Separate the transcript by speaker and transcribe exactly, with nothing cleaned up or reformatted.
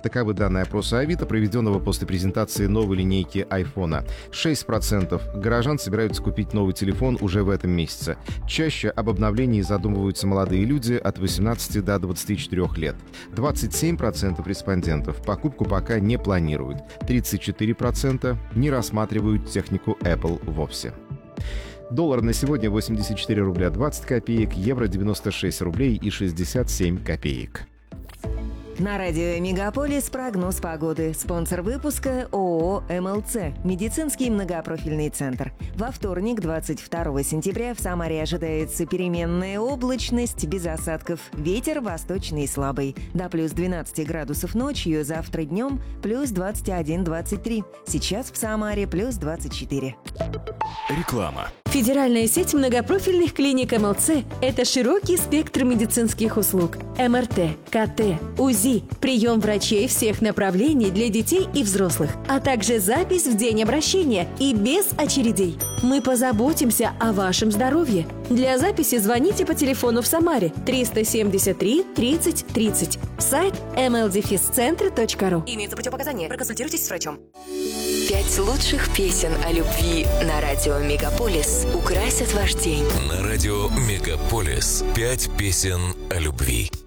Speaker 1: Таковы данные опроса Авито, проведенного после презентации новой линейки айфона. шесть процентов горожан собираются купить новый телефон уже в этом месяце. Чаще об обновлении задумываются молодые люди от восемнадцати до двадцати четырёх лет. двадцать семь процентов респондентов покупку пока не планируют. тридцать четыре процента не рассматривают технику Apple вовсе. Доллар на сегодня восемьдесят четыре рубля двадцать копеек, евро девяносто шесть рублей и шестьдесят семь копеек.
Speaker 2: На радио «Мегаполис» прогноз погоды. Спонсор выпуска ООО «МЛЦ» – медицинский многопрофильный центр. Во вторник, двадцать второго сентября, в Самаре ожидается переменная облачность без осадков. Ветер восточный слабый. До плюс двенадцати градусов ночью, завтра днем плюс двадцать один - двадцать три. Сейчас в Самаре плюс двадцать четыре.
Speaker 3: Реклама.
Speaker 4: Федеральная сеть многопрофильных клиник МЛЦ – это широкий спектр медицинских услуг. эм эр тэ, ка тэ, УЗИ, прием врачей всех направлений для детей и взрослых, а также запись в день обращения и без очередей. Мы позаботимся о вашем здоровье. Для записи звоните по телефону в Самаре триста семьдесят три тридцать тридцать. Сайт эм эл дефис центр точка ру.
Speaker 5: Имеются противопоказания. Проконсультируйтесь с врачом.
Speaker 6: Пять лучших песен о любви на радио «Мегаполис» украсят ваш день.
Speaker 3: На радио «Мегаполис» пять песен о любви.